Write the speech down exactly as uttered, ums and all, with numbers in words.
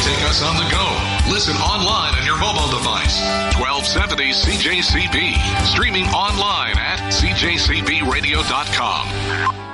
take us on the go. Listen online on your mobile device. twelve seventy C J C B. Streaming online at C J C B radio dot com.